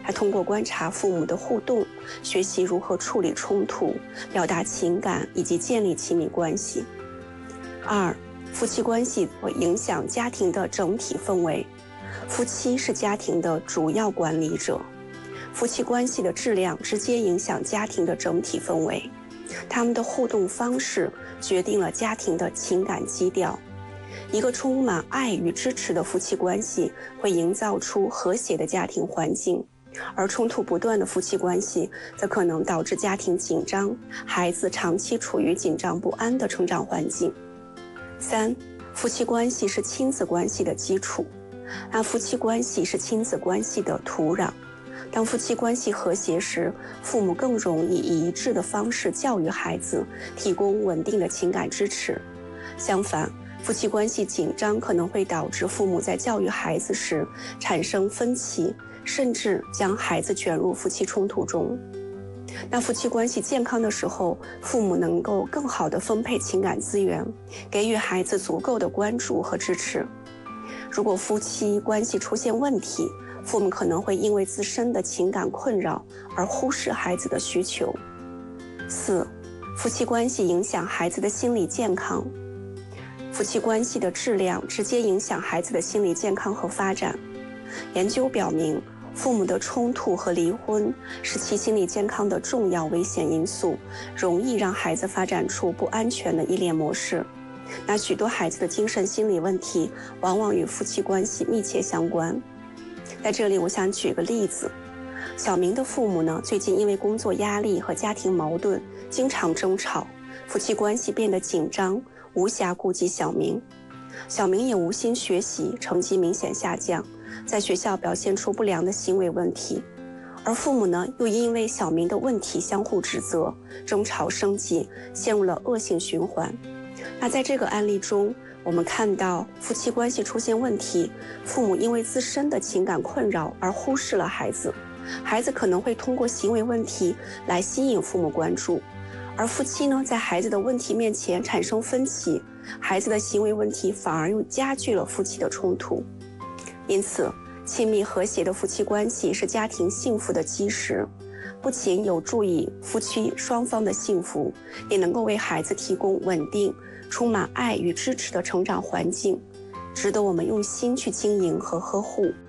他通过观察父母的互动，学习如何处理冲突、表达情感以及建立亲密关系。2、夫妻关系会影响家庭的整体氛围。夫妻是家庭的主要管理者，夫妻关系的质量直接影响家庭的整体氛围。他们的互动方式决定了家庭的情感基调。一个充满爱与支持的夫妻关系会营造出和谐的家庭环境，而冲突不断的夫妻关系则可能导致家庭紧张，孩子长期处于紧张不安的成长环境。3、夫妻关系是亲子关系的基础，而夫妻关系是亲子关系的土壤。当夫妻关系和谐时，父母更容易以一致的方式教育孩子，提供稳定的情感支持。相反，夫妻关系紧张可能会导致父母在教育孩子时产生分歧，甚至将孩子卷入夫妻冲突中。那夫妻关系健康的时候，父母能够更好地分配情感资源，给予孩子足够的关注和支持。如果夫妻关系出现问题，父母可能会因为自身的情感困扰而忽视孩子的需求。4、夫妻关系影响孩子的心理健康。夫妻关系的质量直接影响孩子的心理健康和发展。研究表明，父母的冲突和离婚是其心理健康的重要危险因素，容易让孩子发展出不安全的依恋模式。那许多孩子的精神心理问题往往与夫妻关系密切相关。在这里我想举个例子，小明的父母呢，最近因为工作压力和家庭矛盾经常争吵，夫妻关系变得紧张，无暇顾及小明。小明也无心学习，成绩明显下降，在学校表现出不良的行为问题。而父母呢，又因为小明的问题相互指责，争吵升级，陷入了恶性循环。那在这个案例中，我们看到夫妻关系出现问题，父母因为自身的情感困扰而忽视了孩子，孩子可能会通过行为问题来吸引父母关注，而夫妻呢，在孩子的问题面前产生分歧，孩子的行为问题反而又加剧了夫妻的冲突。因此，亲密和谐的夫妻关系是家庭幸福的基石，不仅有助于夫妻双方的幸福，也能够为孩子提供稳定、充满爱与支持的成长环境，值得我们用心去经营和呵护。